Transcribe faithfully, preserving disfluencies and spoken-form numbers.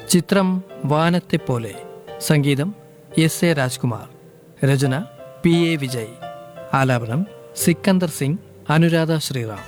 ചിത്രം വാനത്തെപ്പോലെ. സംഗീതം S A Rajkumar. Rachana P A Vijay. ആലാപനം സിക്കന്ദർ സിംഗ്, അനുരാധ ശ്രീറാം.